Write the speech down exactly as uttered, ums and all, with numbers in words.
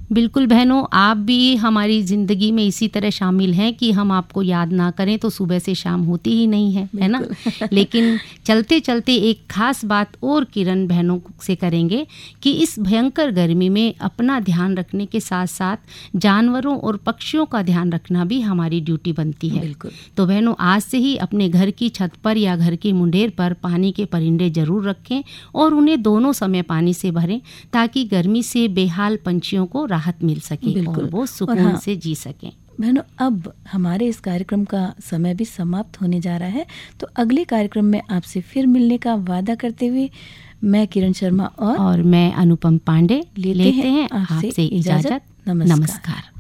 बिल्कुल बहनों, आप भी हमारी ज़िंदगी में इसी तरह शामिल हैं कि हम आपको याद ना करें तो सुबह से शाम होती ही नहीं है, है ना। लेकिन चलते चलते एक खास बात और किरण बहनों से करेंगे कि इस भयंकर गर्मी में अपना ध्यान रखने के साथ साथ जानवरों और पक्षियों का ध्यान रखना भी हमारी ड्यूटी बनती है। बिल्कुल। तो बहनों, आज से ही अपने घर की छत पर या घर की मुंडेर पर पानी के परिंदे जरूर रखें और उन्हें दोनों समय पानी से भरें ताकि गर्मी से बेहाल पंछियों को राहत मिल सके और वो सुकून हाँ, से जी सकें। बहनों, अब हमारे इस कार्यक्रम का समय भी समाप्त होने जा रहा है, तो अगले कार्यक्रम में आपसे फिर मिलने का वादा करते हुए मैं किरण शर्मा और, और मैं अनुपम पांडे लेते, लेते हैं आपसे आपसे इजाजत। नमस्कार, नमस्कार।